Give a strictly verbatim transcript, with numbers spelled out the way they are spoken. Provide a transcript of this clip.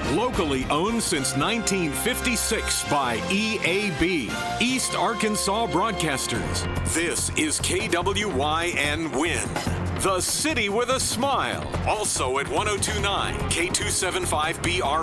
Locally owned since nineteen fifty-six by E A B, East Arkansas Broadcasters. This is K W Y N Win, the city with a smile. Also at ten twenty-nine K two seventy-five B R